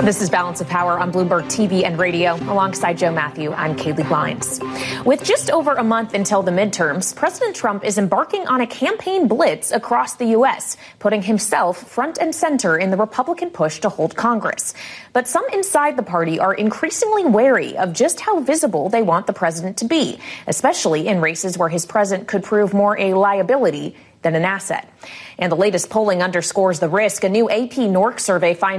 This is Balance of Power on Bloomberg TV and radio. Alongside Joe Matthew, I'm Kaylee Lyons. With just over a month until the midterms, President Trump is embarking on a campaign blitz across the U.S., putting himself front and center in the Republican push to hold Congress. But some inside the party are increasingly wary of just how visible they want the president to be, especially in races where his presence could prove more a liability than an asset. And the latest polling underscores the risk. A new AP NORC survey finds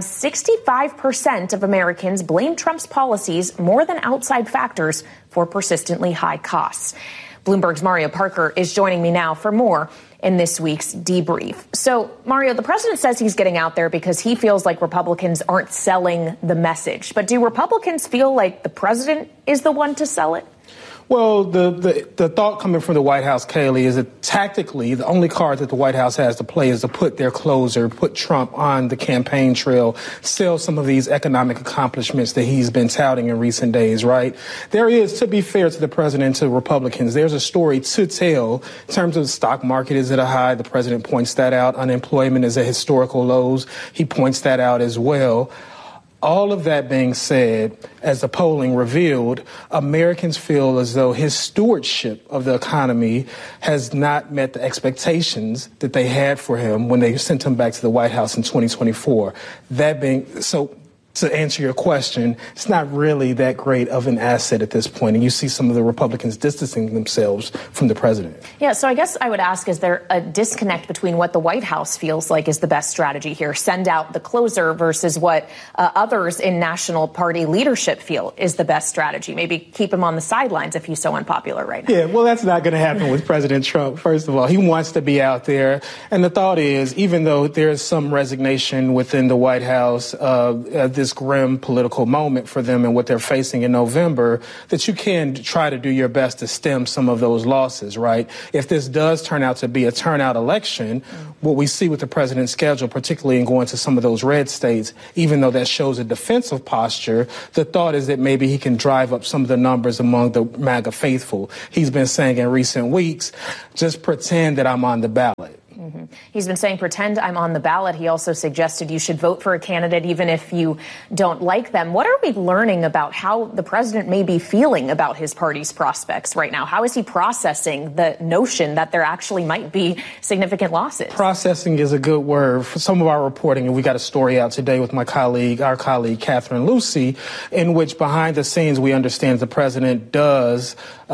65% of Americans blame Trump's policies more than outside factors for persistently high costs. Bloomberg's Mario Parker is joining me now for more in this week's debrief. So, Mario, the president says he's getting out there because he feels like Republicans aren't selling the message. But do Republicans feel like the president is the one to sell it? Well, the thought coming from the White House, Kaylee, is that tactically the only card that the White House has to play is to put their closer, put Trump on the campaign trail, sell some of these economic accomplishments that he's been touting in recent days, right? There is, to be fair to the president and to Republicans, there's a story to tell in terms of the stock market is at a high. The president points that out. Unemployment is at historical lows. He points that out as well. All of that being said, as the polling revealed, Americans feel as though his stewardship of the economy has not met the expectations that they had for him when they sent him back to the White House in 2024. That being so, to answer your question, it's not really that great of an asset at this point. And you see some of the Republicans distancing themselves from the president. Yeah, so I guess I would ask, is there a disconnect between what the White House feels like is the best strategy here, send out the closer, versus what others in national party leadership feel is the best strategy? Maybe keep him on the sidelines if he's so unpopular right now. Yeah, well, that's not going to happen with President Trump. First of all, he wants to be out there. And the thought is, even though there's some resignation within the White House, this grim political moment for them and what they're facing in November, that you can try to do your best to stem some of those losses, right? If this does turn out to be a turnout election, what we see with the president's schedule, particularly in going to some of those red states, even though that shows a defensive posture, the thought is that maybe he can drive up some of the numbers among the MAGA faithful. He's been saying in recent weeks, just pretend that I'm on the ballot. He's been saying, pretend I'm on the ballot. He also suggested you should vote for a candidate even if you don't like them. What are we learning about how the president may be feeling about his party's prospects right now? How is he processing the notion that there actually might be significant losses? Processing is a good word. For some of our reporting, and we got a story out today with our colleague, Catherine Lucy, in which behind the scenes we understand the president does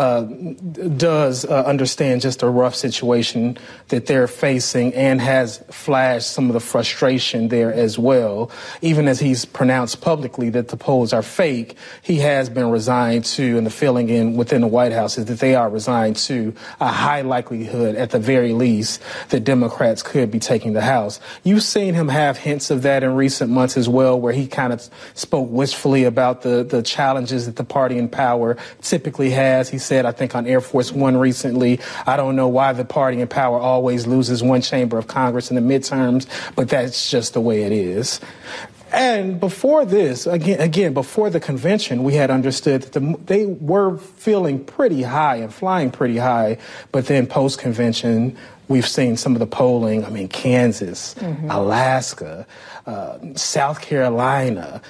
understand just a rough situation that they're facing and has flashed some of the frustration there as well. Even as he's pronounced publicly that the polls are fake, he has been resigned to, and the feeling within the White House is that they are resigned to a high likelihood, at the very least, that Democrats could be taking the House. You've seen him have hints of that in recent months as well, where he kind of spoke wistfully about the challenges that the party in power typically has. He said, I think on Air Force One recently, I don't know why the party in power always loses one chamber of Congress in the midterms, but that's just the way it is. And before this, again, before the convention, we had understood that they were feeling pretty high and flying pretty high. But then post-convention, we've seen some of the polling. I mean, Kansas, Alaska, South Carolina,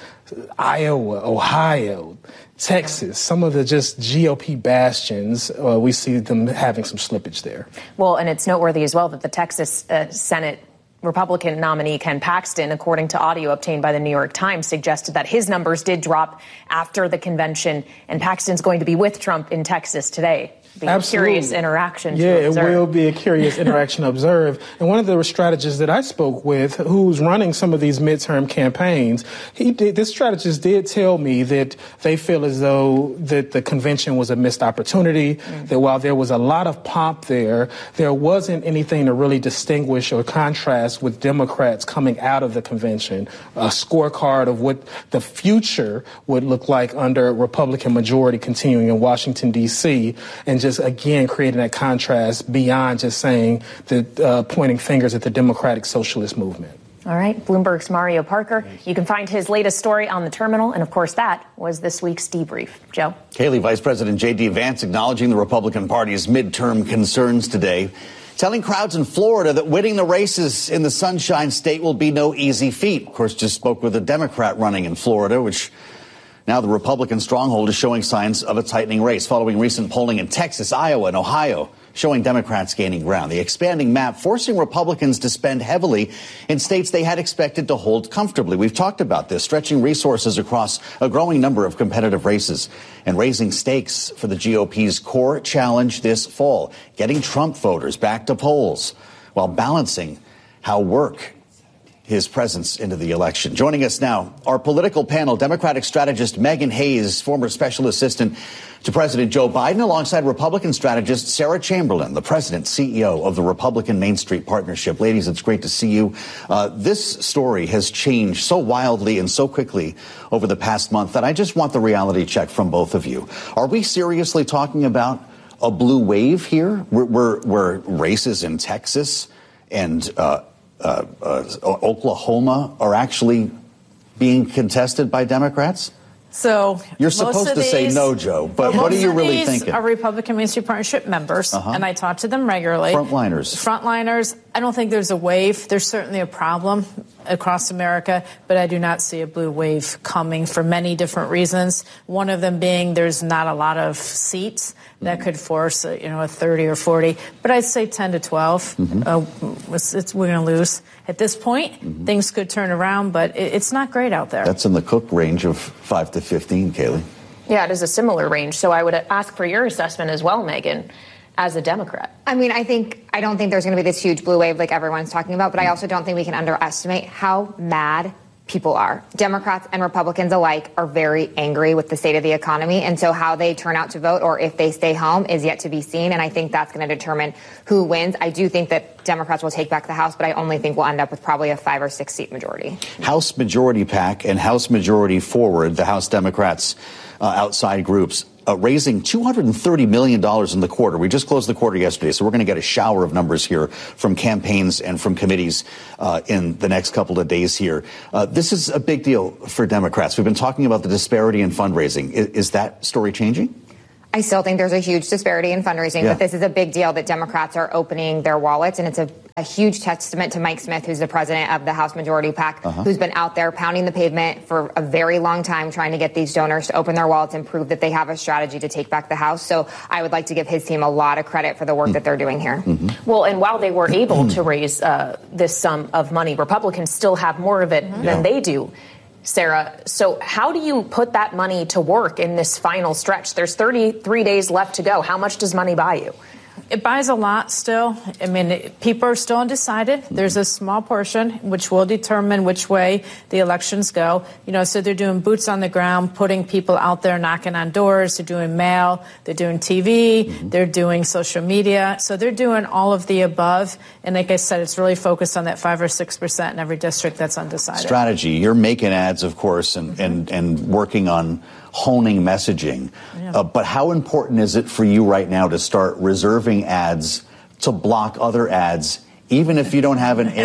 Iowa, Ohio, Texas, some of the just GOP bastions, we see them having some slippage there. Well, and it's noteworthy as well that the Texas Senate Republican nominee Ken Paxton, according to audio obtained by the New York Times, suggested that his numbers did drop after the convention, and Paxton's going to be with Trump in Texas today. Be a curious interaction to observe. Yeah, it will be a curious interaction to observe. And one of the strategists that I spoke with, who's running some of these midterm campaigns, this strategist did tell me that they feel as though that the convention was a missed opportunity, that while there was a lot of pomp there wasn't anything to really distinguish or contrast with Democrats coming out of the convention, a scorecard of what the future would look like under a Republican majority continuing in Washington, D.C., and just, again, creating that contrast beyond just saying that pointing fingers at the democratic socialist movement. All right. Bloomberg's Mario Parker. You can find his latest story on the Terminal. And, of course, that was this week's debrief. Joe? Kaylee, Vice President J.D. Vance acknowledging the Republican Party's midterm concerns today. telling crowds in Florida that winning the races in the Sunshine State will be no easy feat. Of course, just spoke with a Democrat running in Florida, which now the Republican stronghold is showing signs of a tightening race following recent polling in Texas, Iowa, and Ohio, showing Democrats gaining ground. The expanding map forcing Republicans to spend heavily in states they had expected to hold comfortably. We've talked about this, stretching resources across a growing number of competitive races and raising stakes for the GOP's core challenge this fall, getting Trump voters back to polls while balancing how work his presence into the election. Joining us now, our political panel, Democratic strategist Megan Hayes, former special assistant to President Joe Biden, alongside Republican strategist Sarah Chamberlain, the president, CEO of the Republican Main Street Partnership. Ladies, it's great to see you. This story has changed so wildly and so quickly over the past month that I just want the reality check from both of you. Are we seriously talking about a blue wave here, where races in Texas and Oklahoma are actually being contested by Democrats? So you're supposed to say no, Joe, but what are you really thinking? Are Republican Main Street Partnership members, and I talk to them regularly. Frontliners. I don't think there's a wave. There's certainly a problem across America, but I do not see a blue wave coming for many different reasons. One of them being there's not a lot of seats that could force a 30 or 40, but I'd say 10 to 12. We're going to lose at this point. Things could turn around, but it's not great out there. That's in the Cook range of 5 to 15, Kayleigh. Yeah, it is a similar range. So I would ask for your assessment as well, Megan, as a Democrat. I mean, I don't think there's going to be this huge blue wave like everyone's talking about, but I also don't think we can underestimate how mad people are. Democrats and Republicans alike are very angry with the state of the economy, and so how they turn out to vote or if they stay home is yet to be seen, and I think that's going to determine who wins. I do think that Democrats will take back the House, but I only think we'll end up with probably a 5 or 6 seat majority. House Majority PAC and House Majority Forward, the House Democrats outside groups, raising $230 million in the quarter. We just closed the quarter yesterday, so we're going to get a shower of numbers here from campaigns and from committees in the next couple of days here. This is a big deal for Democrats. We've been talking about the disparity in fundraising. Is that story changing? I still think there's a huge disparity in fundraising, but this is a big deal that Democrats are opening their wallets, and it's a huge testament to Mike Smith, who's the president of the House Majority PAC, who's been out there pounding the pavement for a very long time trying to get these donors to open their wallets and prove that they have a strategy to take back the House. So I would like to give his team a lot of credit for the work that they're doing here. Well, and while they were able to raise this sum of money, Republicans still have more of it than they do. Sarah, so how do you put that money to work in this final stretch? There's 33 days left to go. How much does money buy you? It buys a lot still. I mean, people are still undecided. There's a small portion which will determine which way the elections go. So they're doing boots on the ground, putting people out there knocking on doors. They're doing mail. They're doing TV. They're doing social media. So they're doing all of the above. And like I said, it's really focused on that 5 or 6% in every district that's undecided. Strategy. You're making ads, of course, and working on honing messaging. But how important is it for you right now to start reserving ads to block other ads, even if you don't have an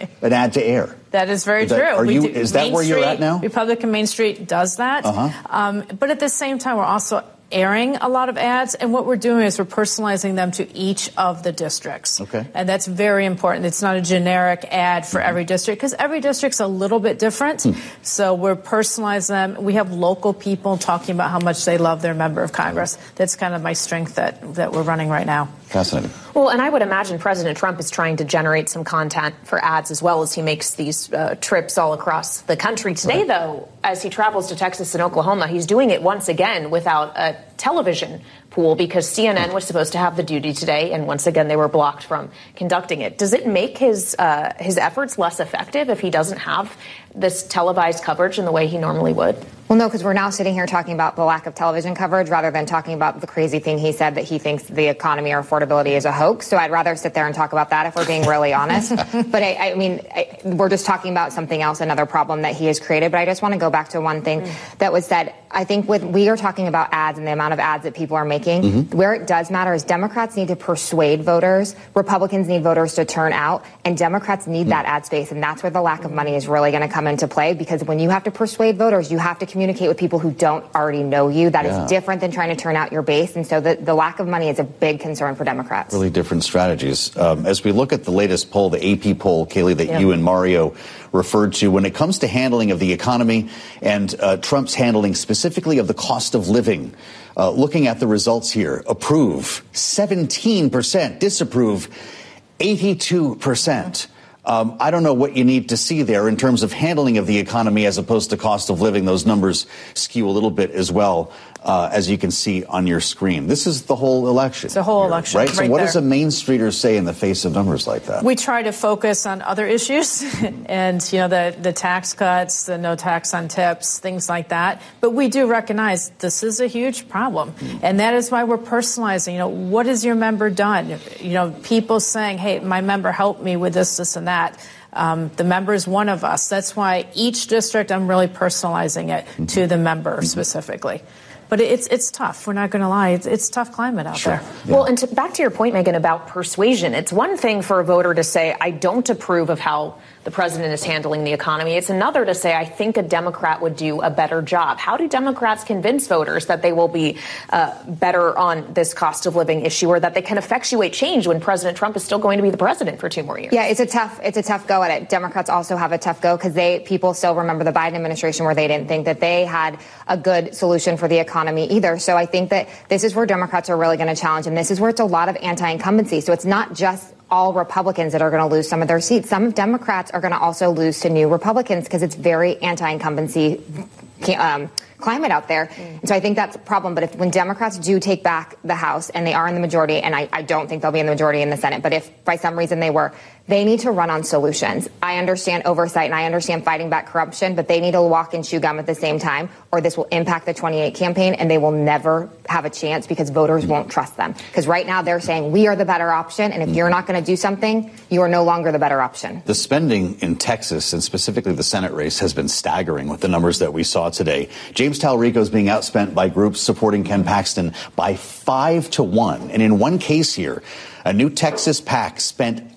ad to air? That is very true. Is that where you're at now? Republican Main Street does that. But at the same time, we're also airing a lot of ads, and what we're doing is we're personalizing them to each of the districts. And that's very important. It's not a generic ad for every district, because every district's a little bit different. So we're personalizing them. We have local people talking about how much they love their member of Congress. That's kind of my strength that we're running right now. Fascinating. Well, and I would imagine President Trump is trying to generate some content for ads as well as he makes these trips all across the country. Today, though, as he travels to Texas and Oklahoma, he's doing it once again without a television pool because CNN was supposed to have the duty today, and once again they were blocked from conducting it. Does it make his efforts less effective if he doesn't have this televised coverage in the way he normally would? Well, no, because we're now sitting here talking about the lack of television coverage rather than talking about the crazy thing he said that he thinks the economy or affordability is a hoax. So I'd rather sit there and talk about that if we're being really honest. But I mean, we're just talking about something else, another problem that he has created. But I just want to go back to one thing that was said. I think we are talking about ads and the amount amount of ads that people are making. Where it does matter is Democrats need to persuade voters. Republicans need voters to turn out, and Democrats need that ad space. And that's where the lack of money is really going to come into play, because when you have to persuade voters, you have to communicate with people who don't already know you. That is different than trying to turn out your base. And so the lack of money is a big concern for Democrats. Really different strategies. As we look at the latest poll, the AP poll, Kayleigh, that you and Mario referred to, when it comes to handling of the economy and Trump's handling specifically of the cost of living, looking at the results here, approve 17%, disapprove 82%. I don't know what you need to see there in terms of handling of the economy as opposed to cost of living. Those numbers skew a little bit as well, as you can see on your screen. This is the whole election. It's the whole election. Right? So what does a Main Streeter say in the face of numbers like that? We try to focus on other issues and, the tax cuts, the no tax on tips, things like that. But we do recognize this is a huge problem. And that is why we're personalizing, what has your member done? People saying, hey, my member helped me with this, this, and that. The member is one of us. That's why each district, I'm really personalizing it to the member specifically. But it's tough. We're not going to lie. It's a tough climate out there. Yeah. Well, and back to your point, Megyn, about persuasion. It's one thing for a voter to say, I don't approve of how the president is handling the economy. It's another to say, I think a Democrat would do a better job. How do Democrats convince voters that they will be better on this cost of living issue, or that they can effectuate change when President Trump is still going to be the president for 2 more years? Yeah, it's a tough go at it. Democrats also have a tough go because people still remember the Biden administration, where they didn't think that they had a good solution for the economy either. So I think that this is where Democrats are really going to challenge, and this is where it's a lot of anti-incumbency. So it's not just all Republicans that are going to lose some of their seats. Some Democrats are going to also lose to new Republicans because it's very anti-incumbency climate out there. And so I think that's a problem. But when Democrats do take back the House, and they are in the majority, and I don't think they'll be in the majority in the Senate, but if by some reason they need to run on solutions. I understand oversight and I understand fighting back corruption, but they need to walk and chew gum at the same time, or this will impact the 28 campaign, and they will never have a chance because voters won't trust them. Because right now they're saying we are the better option, and if you're not going to do something, you are no longer the better option. The spending in Texas, and specifically the Senate race, has been staggering with the numbers that we saw today. James Talrico is being outspent by groups supporting Ken Paxton by 5-1. And in one case here, a new Texas PAC spent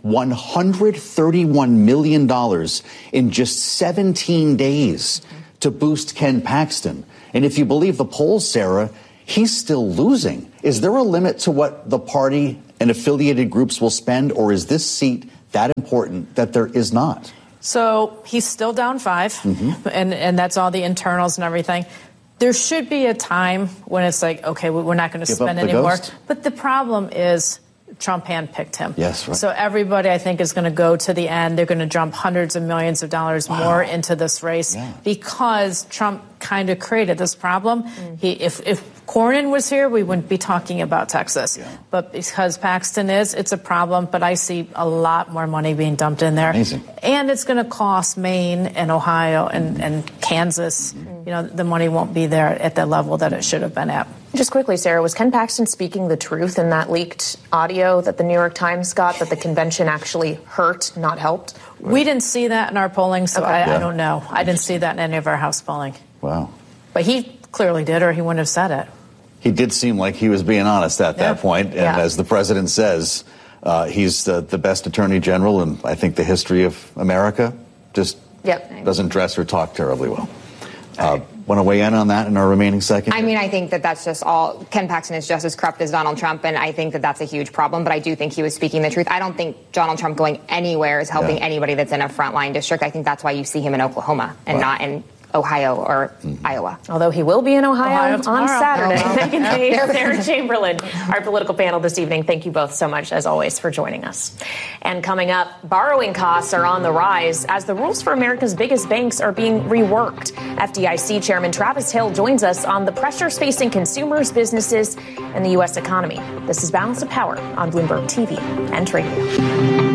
$131 million in just 17 days to boost Ken Paxton. And if you believe the polls, Sarah, he's still losing. Is there a limit to what the party and affiliated groups will spend, or is this seat that important that there is not? So he's still down 5, and that's all the internals and everything. There should be a time when it's like, okay, we're not going to spend anymore. But the problem is Trump handpicked him. Yes, right. So everybody, I think, is going to go to the end. They're going to jump hundreds of millions of dollars more into this race because Trump kind of created this problem. If Cornyn was here, we wouldn't be talking about Texas. But because Paxton it's a problem. But I see a lot more money being dumped in there. Amazing. And it's going to cost Maine and Ohio and Kansas. The money won't be there at the level that it should have been at. Just quickly, Sarah, was Ken Paxton speaking the truth in that leaked audio that the New York Times got, that the convention actually hurt, not helped? We didn't see that in our polling, so I don't know. I didn't see that in any of our House polling. Wow. But he clearly did, or he wouldn't have said it. He did seem like he was being honest at that point. And as the president says, he's the best attorney general in, I think, the history of America. Just doesn't dress or talk terribly well. Want to weigh in on that in our remaining second? I mean, I think that's just all. Ken Paxton is just as corrupt as Donald Trump, and I think that's a huge problem. But I do think he was speaking the truth. I don't think Donald Trump going anywhere is helping anybody that's in a frontline district. I think that's why you see him in Oklahoma and not in Ohio or Iowa. Although he will be in Ohio on Saturday. Megyn Hayes, Sarah Chamberlain, our political panel this evening. Thank you both so much, as always, for joining us. And coming up, borrowing costs are on the rise as the rules for America's biggest banks are being reworked. FDIC Chairman Travis Hill joins us on the pressures facing consumers, businesses, and the U.S. economy. This is Balance of Power on Bloomberg TV and Radio.